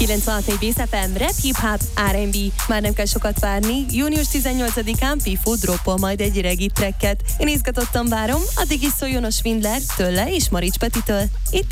96.4 Bész FM, rap, hip-hop, R&B. Már nem kell sokat várni, június 18-án Pifo droppol majd egy regi tracket. Én izgatottan várom, addig is szóljon a Svindler tőle és Marics Petitől. Itt